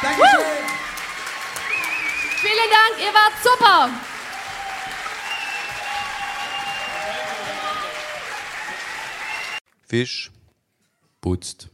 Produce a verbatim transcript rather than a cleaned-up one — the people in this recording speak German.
Dankeschön. Vielen Dank, ihr wart super. Fisch putzt.